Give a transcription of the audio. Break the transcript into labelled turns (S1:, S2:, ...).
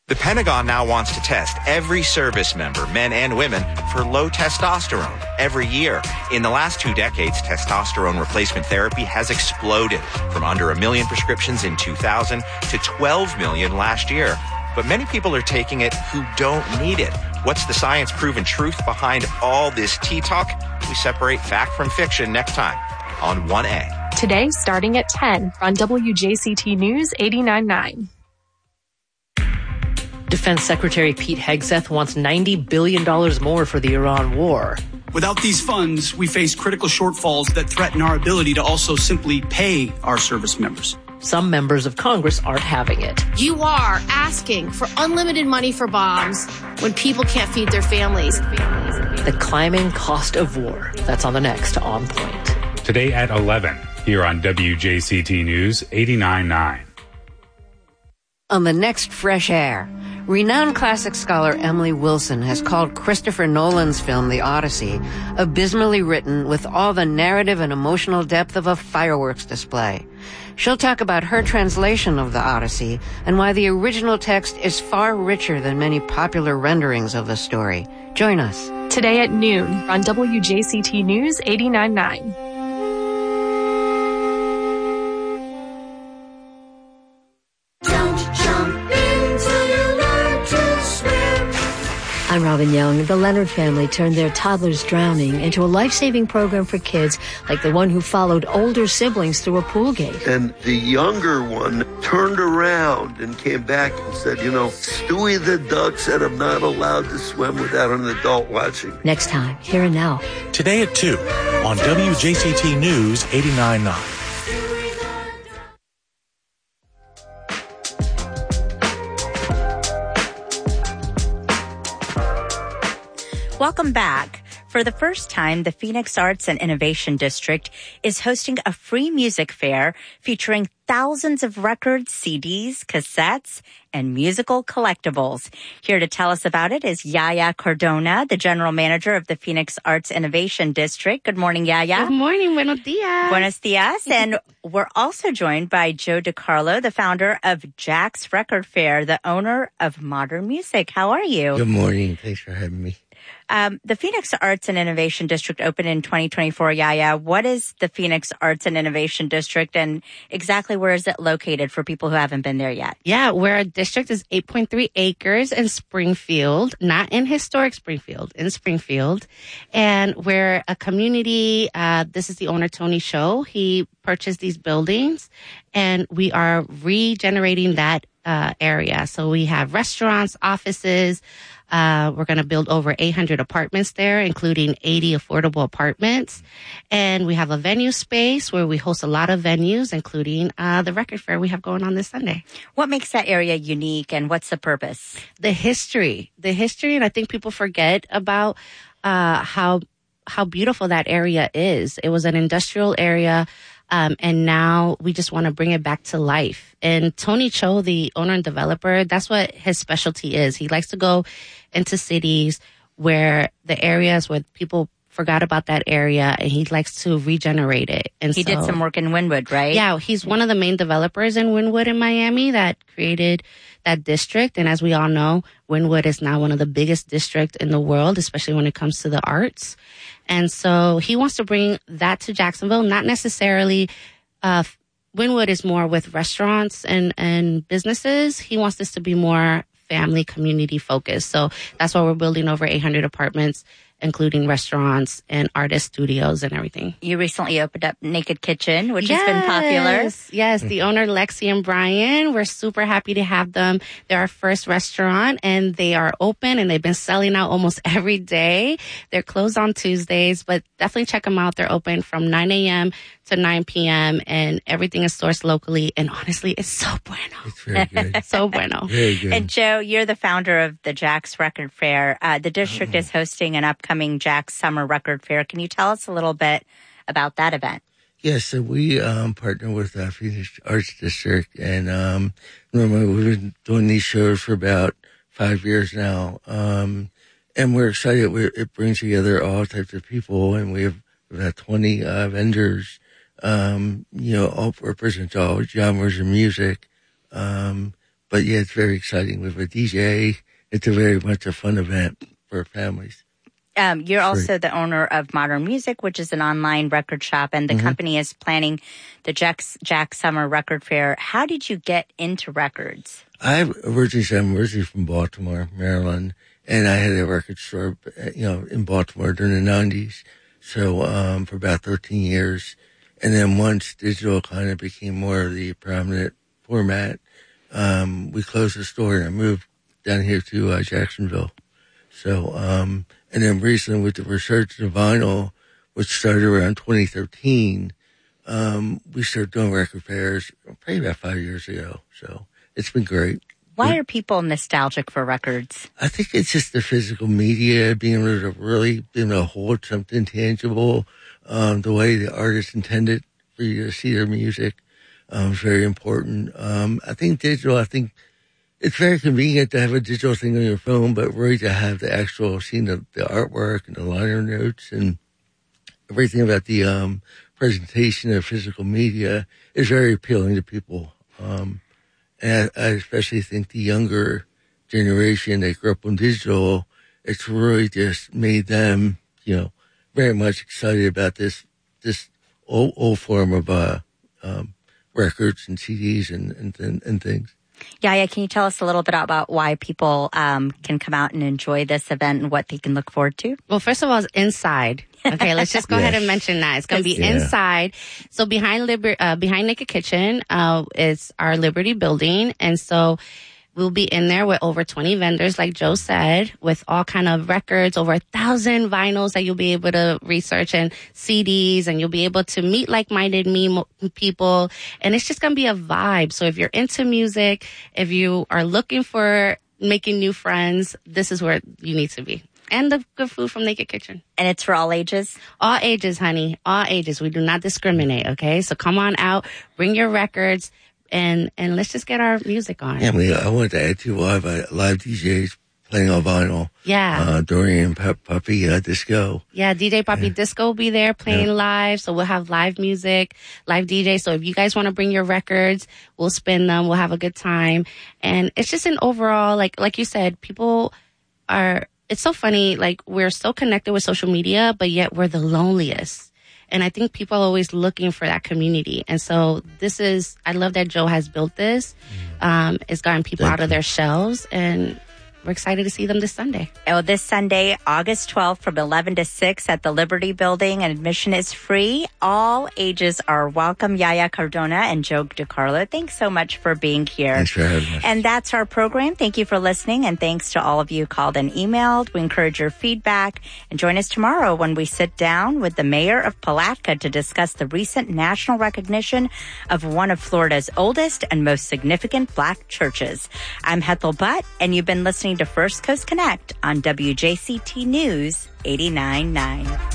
S1: The Pentagon now wants to test every service member, men and women, for low testosterone every year. In the last 2 decades, testosterone replacement therapy has exploded from under 1 million prescriptions in 2000 to 12 million last year. But many people are taking it who don't need it. What's the science-proven truth behind all this tea talk? We separate fact from fiction next time on 1A.
S2: Today, starting at 10 on WJCT News 89.9.
S3: Defense Secretary Pete Hegseth wants $90 billion more for the Iran war.
S4: Without these funds, we face critical shortfalls that threaten our ability to also simply pay our service members.
S3: Some members of Congress aren't having it.
S5: You are asking for unlimited money for bombs when people can't feed their families.
S3: The climbing cost of war. That's on the next On Point.
S6: Today at 11, here on WJCT News 89.9.
S7: On the next Fresh Air, renowned classic scholar Emily Wilson has called Christopher Nolan's film The Odyssey abysmally written with all the narrative and emotional depth of a fireworks display. She'll talk about her translation of The Odyssey and why the original text is far richer than many popular renderings of the story. Join us.
S2: Today at noon on WJCT News 89.9.
S8: I'm Robin Young. The Leonard family turned their toddlers drowning into a life-saving program for kids like the one who followed older siblings through a pool gate.
S9: And the younger one turned around and came back and said, Stewie the duck said I'm not allowed to swim without an adult watching.
S8: Next time, here and now.
S10: Today at 2 on WJCT News 89.9.
S11: Welcome back. For the first time, the Phoenix Arts and Innovation District is hosting a free music fair featuring thousands of records, CDs, cassettes, and musical collectibles. Here to tell us about it is Yaya Cardona, the general manager of the Phoenix Arts Innovation District. Good morning, Yaya.
S12: Good morning. Buenos dias.
S11: Buenos dias. And we're also joined by Joe DiCarlo, the founder of Jack's Record Fair, the owner of Modern Music. How are you?
S9: Good morning. Thanks for having me.
S11: The Phoenix Arts and Innovation District opened in 2024, Yaya. What is the Phoenix Arts and Innovation District, and exactly where is it located for people who haven't been there yet?
S12: Yeah, our district is 8.3 acres in Springfield, not in historic Springfield, in Springfield. And we're a community. This is the owner, Tony Cho. He purchased these buildings, and we are regenerating that area. So we have restaurants, offices. We're going to build over 800 apartments there, including 80 affordable apartments. And we have a venue space where we host a lot of venues, including the record fair we have going on this Sunday.
S11: What makes that area unique, and what's the purpose?
S12: The history, and I think people forget about how beautiful that area is. It was an industrial area. And now we just want to bring it back to life. And Tony Cho, the owner and developer, that's what his specialty is. He likes to go into cities where the areas where people forgot about that area, and he likes to regenerate it. And
S11: he did some work in Wynwood, right?
S12: Yeah, he's one of the main developers in Wynwood in Miami that created that district. And as we all know, Wynwood is now one of the biggest districts in the world, especially when it comes to the arts. And so he wants to bring that to Jacksonville, not necessarily, Wynwood is more with restaurants and businesses. He wants this to be more family, community focused. So that's why we're building over 800 apartments, including restaurants and artist studios and everything.
S11: You recently opened up Naked Kitchen, which has been popular.
S12: Yes, the owner, Lexi and Brian, we're super happy to have them. They're our first restaurant, and they are open, and they've been selling out almost every day. They're closed on Tuesdays, but definitely check them out. They're open from 9 a.m. to 9 p.m., and everything is sourced locally. And honestly, it's so bueno.
S9: It's very good.
S12: So bueno.
S9: Very good.
S11: And Joe, you're the founder of the Jack's Record Fair. The district is hosting an upcoming Jack's Summer Record Fair. Can you tell us a little bit about that event?
S9: Yes, so we partner with Phoenix Arts District, and normally we've been doing these shows for about 5 years now, and we're excited. It brings together all types of people, and we've had 20 vendors, all represent all genres of music, But yeah, it's very exciting with a DJ. It's a very much a fun event for families.
S11: You're also the owner of Modern Music, which is an online record shop, and the company is planning the Jack Summer Record Fair. How did you get into records?
S9: I'm originally from Baltimore, Maryland, and I had a record store, in Baltimore during the 90s. So, for about 13 years. And then once digital kind of became more of the prominent format, we closed the store and I moved down here to Jacksonville. So, and then recently with the research of vinyl, which started around 2013, we started doing record fairs probably about 5 years ago. So it's been great.
S11: Why are people nostalgic for records?
S9: I think it's just the physical media, being able to really hold something tangible, the way the artist intended for you to see their music, is very important. I think it's very convenient to have a digital thing on your phone, but really to have the actual seeing the artwork and the liner notes and everything about the presentation of physical media is very appealing to people. And I especially think the younger generation that grew up on digital, it's really just made them, very much excited about this old form of records and CDs and things.
S11: Yaya, can you tell us a little bit about why people can come out and enjoy this event and what they can look forward to?
S12: Well, first of all, it's inside. Okay, let's just go ahead and mention that. It's going to be inside. So behind Naked Kitchen is our Liberty building. And so we'll be in there with over 20 vendors, like Joe said, with all kind of records, over 1,000 vinyls that you'll be able to research and CDs, and you'll be able to meet like-minded people. And it's just going to be a vibe. So if you're into music, if you are looking for making new friends, this is where you need to be. And the good food from Naked Kitchen.
S11: And it's for all ages?
S12: All ages, honey. All ages. We do not discriminate, okay? So come on out, bring your records, and let's just get our music on.
S9: Yeah, I wanted to add to live DJs playing on vinyl.
S12: Yeah.
S9: Dorian Puppy Disco.
S12: Yeah, DJ Poppy Disco will be there playing live. So we'll have live music, live DJ. So if you guys want to bring your records, we'll spin them. We'll have a good time. And it's just an overall, like you said, people are... It's so funny, like, we're so connected with social media, but yet we're the loneliest. And I think people are always looking for that community. And so I love that Joe has built this. It's gotten people out of their shells, and we're excited to see them this Sunday.
S11: Oh, this Sunday, August 12th from 11 to 6 at the Liberty Building, and admission is free. All ages are welcome. Yaya Cardona and Joe DiCarlo, thanks so much for being here.
S9: Thanks for having us.
S11: And that's our program. Thank you for listening, and thanks to all of you who called and emailed. We encourage your feedback, and join us tomorrow when we sit down with the mayor of Palatka to discuss the recent national recognition of one of Florida's oldest and most significant Black churches. I'm Hethel Butt, and you've been listening to First Coast Connect on WJCT News 89.9.